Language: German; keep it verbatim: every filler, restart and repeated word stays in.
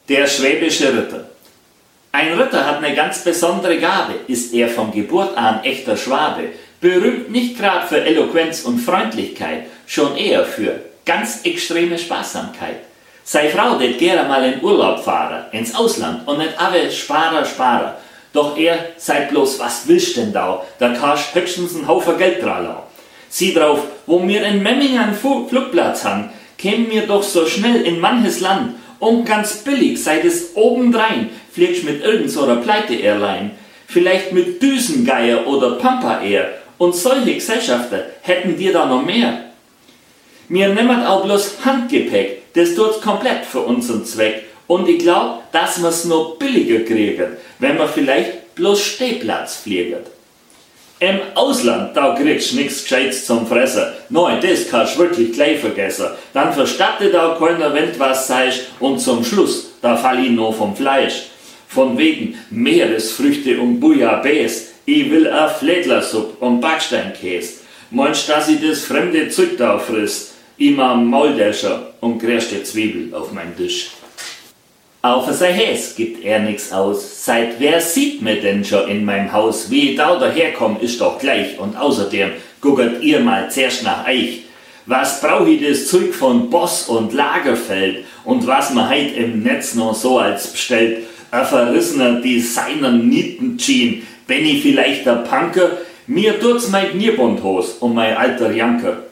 Der schwäbische Ritter. Ein Ritter hat eine ganz besondere Gabe, ist er von Geburt an echter Schwabe, berühmt nicht gerade für Eloquenz und Freundlichkeit, schon eher für ganz extreme Sparsamkeit. Sei Frau det gerne mal in Urlaub fahren, ins Ausland und nicht alle Sparer, Sparer. Doch er seid bloß, was willst denn da, da kannst höchstens einen Haufen Geld dran lassen. Sieh drauf, wo wir in Memmingen einen Flugplatz haben, kämen wir doch so schnell in manches Land. Und ganz billig, seid es obendrein, fliegst mit irgend so einer Pleite-Airline, vielleicht mit Düsengeier oder Pampa Air, und solche Gesellschaften hätten wir da noch mehr. Wir nehmen auch bloß Handgepäck, das tut's komplett für unseren Zweck, und ich glaub, dass wir's noch billiger kriegen, wenn wir vielleicht bloß Stehplatz fliegen. Im Ausland, da kriegst du nix Gescheites zum Fressen. Nein, das kannst du wirklich gleich vergessen. Dann verstattet da keiner, wenn du was sagst, und zum Schluss, da fall ich noch vom Fleisch. Von wegen Meeresfrüchte und Bouillabaisse, ich will a Flädlersuppe und Backsteinkäse. Meinst du, dass ich das fremde Zeug da friss? Immer Mauldäscher und gerste Zwiebel auf meinem Tisch. Auch für sein Häs gibt er nix aus. Seit wer sieht mir denn schon in meinem Haus? Wie ich da daherkomm, ist doch gleich. Und außerdem guckt ihr mal zuerst nach euch. Was brauch ich das Zeug von Boss und Lagerfeld? Und was man heut im Netz noch so als bestellt? Ein verrissener Designer-Nieten-Jean. Bin ich vielleicht der Punker? Mir tut's mein Knierbundhos und mein alter Janker.